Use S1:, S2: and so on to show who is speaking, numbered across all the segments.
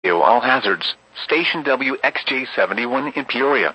S1: All hazards, station WXJ71 in Peoria.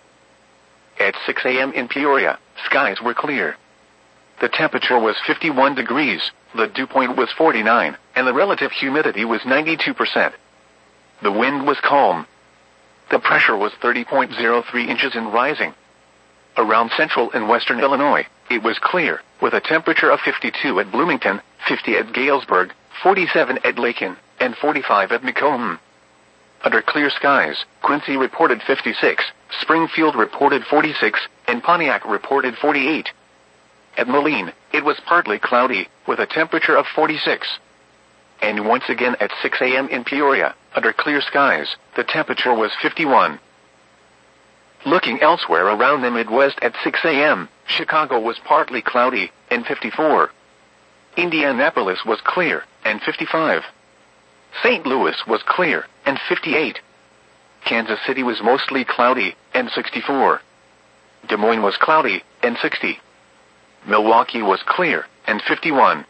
S1: At 6 a.m. in Peoria, skies were clear. The temperature was 51 degrees, the dew point was 49, and the relative humidity was 92%. The wind was calm. The pressure was 30.03 inches and rising. Around central and western Illinois, it was clear, with a temperature of 52 at Bloomington, 50 at Galesburg, 47 at Lakin, and 45 at Macomb. Under clear skies, Quincy reported 56, Springfield reported 46, and Pontiac reported 48. At Moline, it was partly cloudy, with a temperature of 46. And once again at 6 a.m. in Peoria, under clear skies, the temperature was 51. Looking elsewhere around the Midwest at 6 a.m., Chicago was partly cloudy, and 54. Indianapolis was clear, and 55. St. Louis was clear, and 58. Kansas City was mostly cloudy, and 64. Des Moines was cloudy, and 60. Milwaukee was clear, and 51.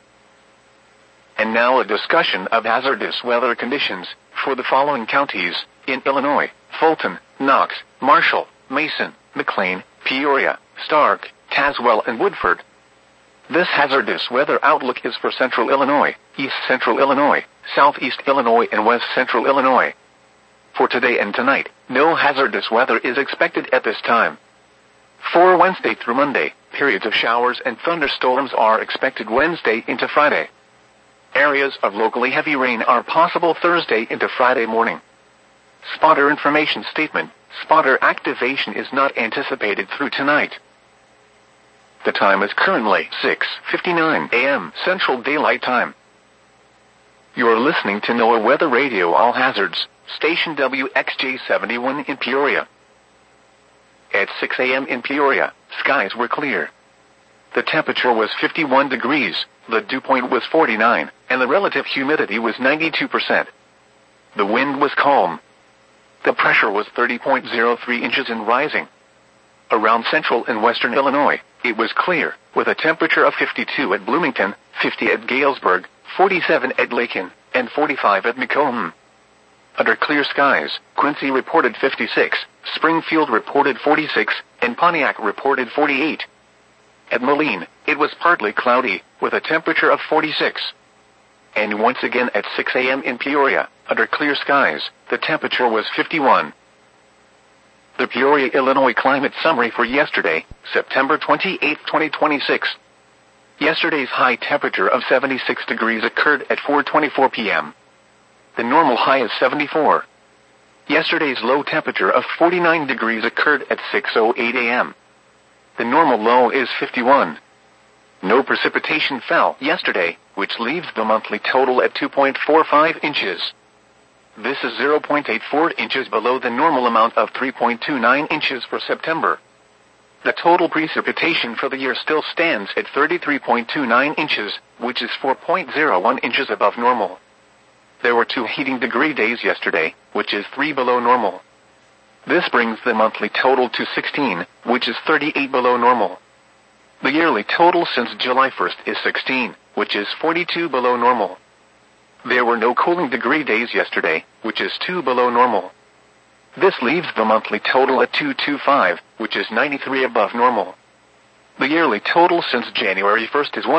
S1: And now a discussion of hazardous weather conditions for the following counties in Illinois: Fulton, Knox, Marshall, Mason, McLean, Peoria, Stark, Tazewell, and Woodford. This hazardous weather outlook is for central Illinois, east central Illinois, southeast Illinois, and west central Illinois. For today and tonight, no hazardous weather is expected at this time. For Wednesday through Monday, periods of showers and thunderstorms are expected Wednesday into Friday. Areas of locally heavy rain are possible Thursday into Friday morning. Spotter information statement: spotter activation is not anticipated through tonight. The time is currently 6:59 a.m. Central Daylight Time. You're listening to NOAA Weather Radio All Hazards, station WXJ71 in Peoria. At 6 a.m. in Peoria, skies were clear. The temperature was 51 degrees, the dew point was 49, and the relative humidity was 92%. The wind was calm. The pressure was 30.03 inches and rising. Around central and western Illinois, it was clear, with a temperature of 52 at Bloomington, 50 at Galesburg, 47 at Lakin, and 45 at Macomb. Under clear skies, Quincy reported 56, Springfield reported 46, and Pontiac reported 48. At Moline, it was partly cloudy, with a temperature of 46. And once again at 6 a.m. in Peoria, under clear skies, the temperature was 51. The Peoria, Illinois climate summary for yesterday, September 28, 2026. Yesterday's high temperature of 76 degrees occurred at 4:24 p.m. The normal high is 74. Yesterday's low temperature of 49 degrees occurred at 6:08 a.m. The normal low is 51. No precipitation fell yesterday, which leaves the monthly total at 2.45 inches. This is 0.84 inches below the normal amount of 3.29 inches for September. The total precipitation for the year still stands at 33.29 inches, which is 4.01 inches above normal. There were 2 heating degree days yesterday, which is 3 below normal. This brings the monthly total to 16, which is 38 below normal. The yearly total since July 1st is 16, which is 42 below normal. There were no cooling degree days yesterday, which is 2 below normal. This leaves the monthly total at 225, which is 93 above normal. The yearly total since January 1st is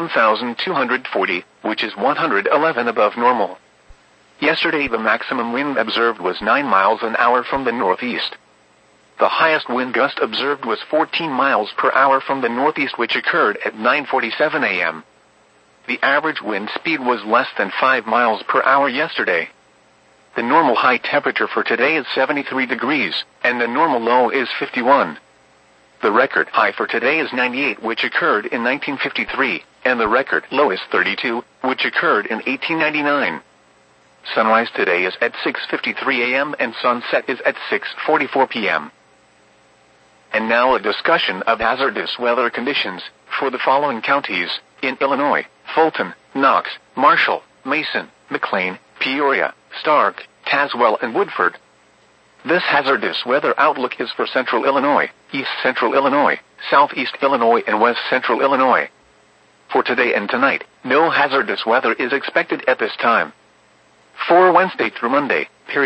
S1: 1,240, which is 111 above normal. Yesterday the maximum wind observed was 9 miles an hour from the northeast. The highest wind gust observed was 14 miles per hour from the northeast, which occurred at 9:47 a.m. The average wind speed was less than 5 miles per hour yesterday. The normal high temperature for today is 73 degrees, and the normal low is 51. The record high for today is 98, which occurred in 1953, and the record low is 32, which occurred in 1899. Sunrise today is at 6:53 a.m. and sunset is at 6:44 p.m. And now a discussion of hazardous weather conditions for the following counties in Illinois: Fulton, Knox, Marshall, Mason, McLean, Peoria, Stark, Tazewell, and Woodford. This hazardous weather outlook is for central Illinois, east central Illinois, southeast Illinois, and west central Illinois. For today and tonight, no hazardous weather is expected at this time. For Wednesday through Monday,